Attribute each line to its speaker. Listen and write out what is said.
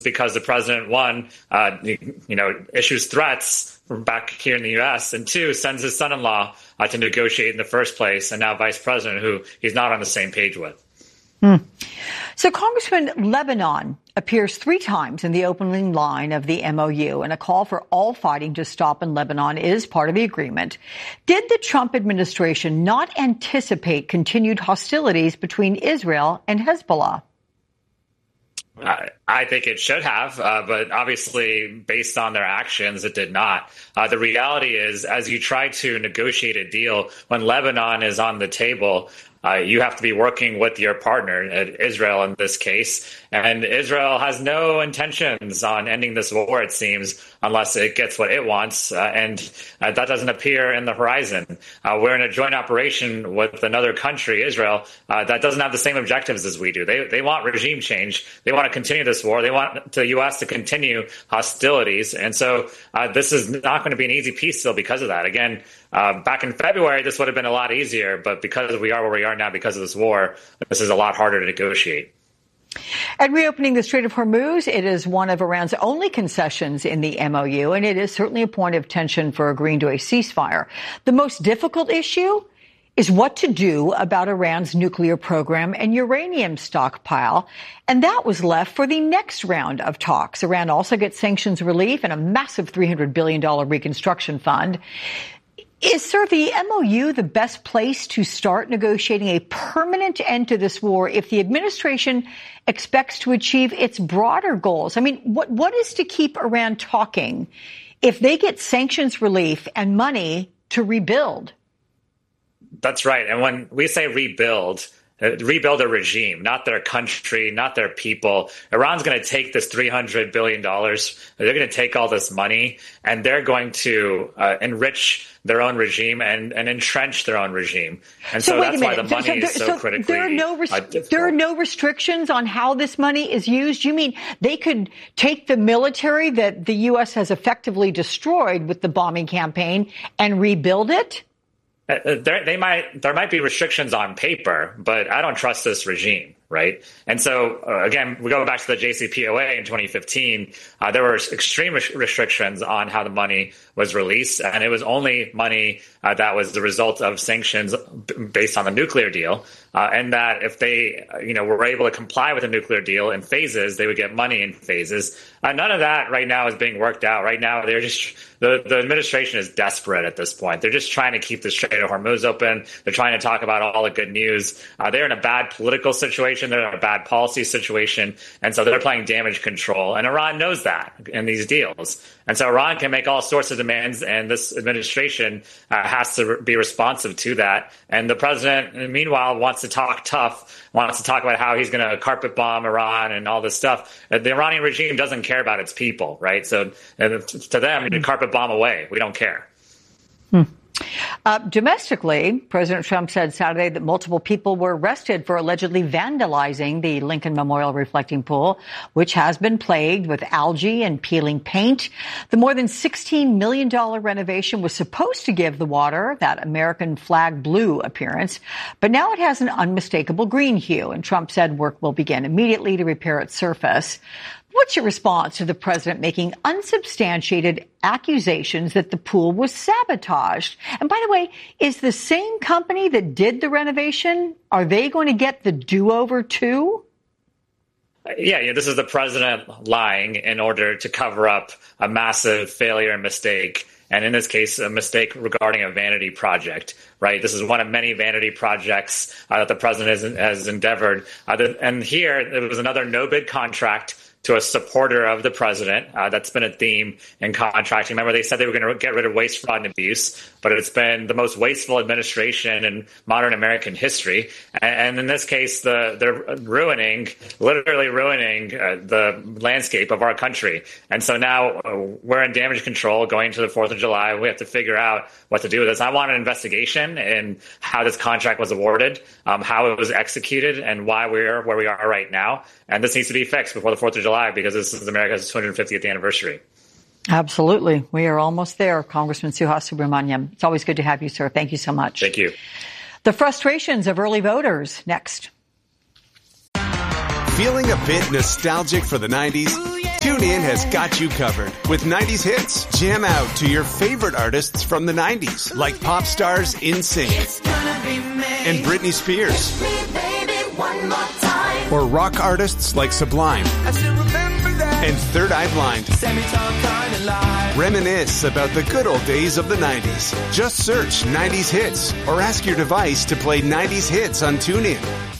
Speaker 1: because the president, one, issues threats from back here in the U.S., and two, sends his son-in-law to negotiate in the first place, and now vice president, who he's not on the same page with.
Speaker 2: So, Congressman, Lebanon appears 3 times in the opening line of the MOU, and a call for all fighting to stop in Lebanon is part of the agreement. Did the Trump administration not anticipate continued hostilities between Israel and Hezbollah?
Speaker 1: I think it should have, but obviously, based on their actions, it did not. The reality is, as you try to negotiate a deal, when Lebanon is on the table, you have to be working with your partner, Israel in this case. And Israel has no intentions on ending this war, it seems, unless it gets what it wants. And that doesn't appear in the horizon. We're in a joint operation with another country, Israel, that doesn't have the same objectives as we do. They want regime change. They want to continue this war. They want the U.S. to continue hostilities. And so this is not going to be an easy peace deal because of that. Again, back in February, this would have been a lot easier. But because we are where we are now because of this war, this is a lot harder to negotiate.
Speaker 2: At reopening the Strait of Hormuz, it is one of Iran's only concessions in the MOU, and it is certainly a point of tension for agreeing to a ceasefire. The most difficult issue is what to do about Iran's nuclear program and uranium stockpile, and that was left for the next round of talks. Iran also gets sanctions relief and a massive $300 billion reconstruction fund. Is, sir, the MOU the best place to start negotiating a permanent end to this war if the administration expects to achieve its broader goals? I mean, what is to keep Iran talking if they get sanctions relief and money to rebuild?
Speaker 1: That's right. And when we say rebuild a regime, not their country, not their people. Iran's going to take this $300 billion. They're going to take all this money, and they're going to enrich their own regime and entrench their own regime. And so that's why the money is so critically
Speaker 2: there are no restrictions on how this money is used? You mean they could take the military that the U.S. has effectively destroyed with the bombing campaign and rebuild it?
Speaker 1: There might be restrictions on paper, but I don't trust this regime, right? And so, again, we go back to the JCPOA in 2015. There were extreme restrictions on how the money was released, and it was only money that was the result of sanctions based on the nuclear deal, and that if they, were able to comply with the nuclear deal in phases, they would get money in phases. None of that right now is being worked out. Right now, they're just the administration is desperate at this point. They're just trying to keep the Strait of Hormuz open. They're trying to talk about all the good news. They're in a bad political situation. They're in a bad policy situation. And so they're playing damage control. And Iran knows that in these deals. And so Iran can make all sorts of demands, and this administration has to be responsive to that. And the president, meanwhile, wants to talk tough, wants to talk about how he's going to carpet bomb Iran and all this stuff. The Iranian regime doesn't care about its people, right? So to them, carpet bomb away. We don't care.
Speaker 2: Domestically, President Trump said Saturday that multiple people were arrested for allegedly vandalizing the Lincoln Memorial reflecting pool, which has been plagued with algae and peeling paint. The more than $16 million renovation was supposed to give the water that American flag blue appearance, but now it has an unmistakable green hue, and Trump said work will begin immediately to repair its surface. What's your response to the president making unsubstantiated accusations that the pool was sabotaged? And by the way, is the same company that did the renovation, are they going to get the do-over too?
Speaker 1: Yeah, this is the president lying in order to cover up a massive failure and mistake. And in this case, a mistake regarding a vanity project, right? This is one of many vanity projects that the president has endeavored. And here, there was another no-bid contract to a supporter of the president. That's been a theme in contracting. Remember, they said they were going to get rid of waste, fraud, and abuse, but it's been the most wasteful administration in modern American history. And in this case, they're literally ruining the landscape of our country. And so now we're in damage control going to the 4th of July. We have to figure out what to do with this. I want an investigation in how this contract was awarded, how it was executed, and why we're where we are right now. And this needs to be fixed before the 4th of July because this is America's 250th anniversary.
Speaker 2: Absolutely. We are almost there, Congressman Suhas Subramanian. It's always good to have you, sir. Thank you so much.
Speaker 1: Thank you.
Speaker 2: The frustrations of early voters, next.
Speaker 3: Feeling a bit nostalgic for the 90s? TuneIn has got you covered with 90s hits. Jam out to your favorite artists from the 90s, like pop stars NSYNC and Britney Spears. Or rock artists like Sublime and Third Eye Blind. Reminisce about the good old days of the 90s. Just search 90s hits or ask your device to play 90s hits on TuneIn.